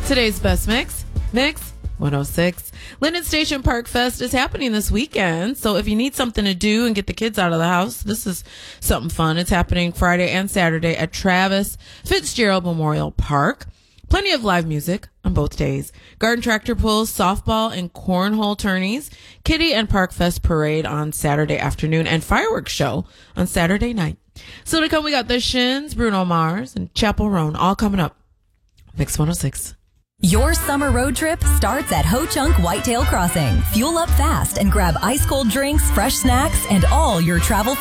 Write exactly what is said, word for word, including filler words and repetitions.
Today's best mix, Mix one oh six. Linden Station Park Fest is happening this weekend. So if you need something to do and get the kids out of the house, this is something fun. It's happening Friday and Saturday at Travis Fitzgerald Memorial Park. Plenty of live music on both days. Garden tractor pulls, softball and cornhole tourneys, Kitty and Park Fest parade on Saturday afternoon, and fireworks show on Saturday night. So to come, we got the Shins, Bruno Mars, and Chapel Roan all coming up. Mix one oh six. Your summer road trip starts at Ho Chunk Whitetail Crossing. Fuel up fast and grab ice cold drinks, fresh snacks, and all your travel